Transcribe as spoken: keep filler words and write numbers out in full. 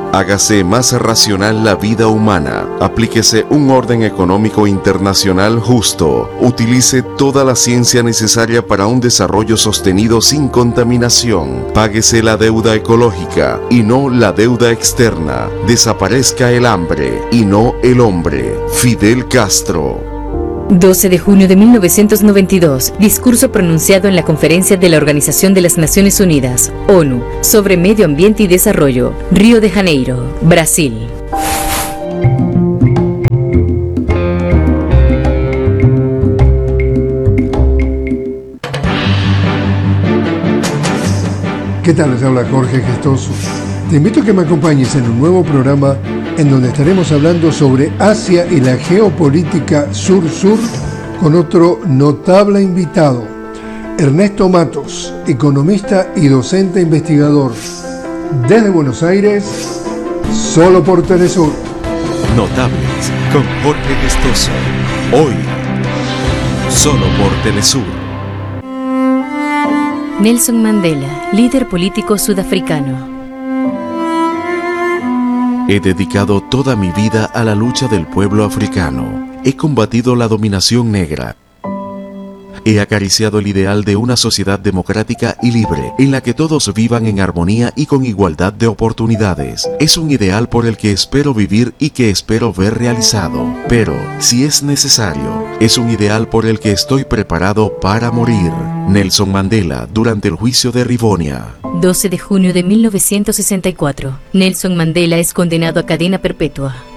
Hágase más racional la vida humana. Aplíquese un orden económico internacional justo. Utilice toda la ciencia necesaria para un desarrollo sostenido sin contaminación. Páguese la deuda ecológica y no la deuda externa. Desaparezca el hambre y no el hombre. Fidel Castro. doce de junio de mil novecientos noventa y dos, discurso pronunciado en la Conferencia de la Organización de las Naciones Unidas, ONU, sobre Medio Ambiente y Desarrollo, Río de Janeiro, Brasil. ¿Qué tal? Les habla Jorge Gestoso. Te invito a que me acompañes en un nuevo programa en donde estaremos hablando sobre Asia y la geopolítica sur-sur con otro notable invitado, Ernesto Matos, economista y docente investigador. Desde Buenos Aires, solo por Telesur. Notables con Jorge Gestoso. Hoy, solo por Telesur. Nelson Mandela, líder político sudafricano. He dedicado toda mi vida a la lucha del pueblo africano. He combatido la dominación negra. He acariciado el ideal de una sociedad democrática y libre, en la que todos vivan en armonía y con igualdad de oportunidades. Es un ideal por el que espero vivir y que espero ver realizado. Pero, si es necesario, es un ideal por el que estoy preparado para morir. Nelson Mandela, durante el juicio de Rivonia. doce de junio de mil novecientos sesenta y cuatro. Nelson Mandela es condenado a cadena perpetua.